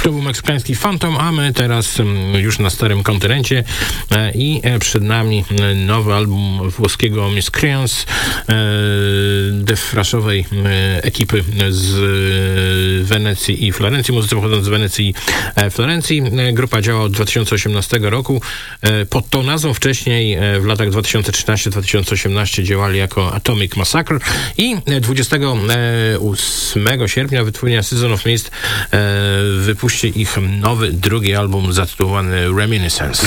To był meksykański Phantom, a my teraz już na starym kontynencie i przed nami nowy album włoskiego Miscreants, death-thrashowej ekipy z Wenecji i Florencji, muzycy pochodzą z Wenecji i Florencji. Grupa działa od 2018 roku. Pod tą nazwą wcześniej w latach 2013-2018 działali jako Atomic Massacre i 28 sierpnia wytwórnia Season of Mist wypuści ich nowy, drugi album zatytułowany Reminiscence.